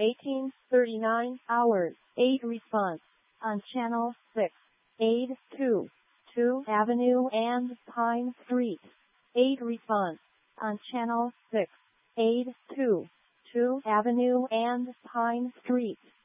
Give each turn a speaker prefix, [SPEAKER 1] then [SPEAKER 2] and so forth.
[SPEAKER 1] 18:39 hours. Aid response on Channel 6. Aid 2 Avenue and Pine Street. Aid response on Channel 6. Aid 2 Avenue and Pine Street.